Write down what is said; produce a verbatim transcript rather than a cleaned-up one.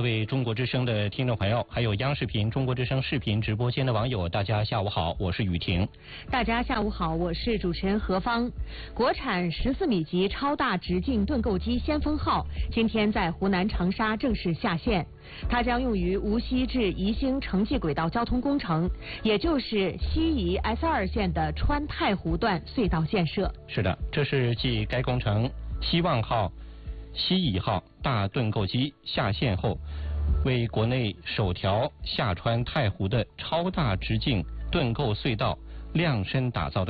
位中国之声的听众朋友，还有央视频中国之声视频直播间的网友，大家下午好，我是雨婷。 大家下午好，我是主持人何芳。国产十四米级超大直径盾构机先锋号今天在湖南长沙正式下线，它将用于无锡至宜兴城际轨道交通工程，也就是西宜 S 二线的川太湖段隧道建设。 是的，这是继该工程希望号、西宜号大盾构机下线后，为国内首条下穿太湖的超大直径盾构隧道量身打造的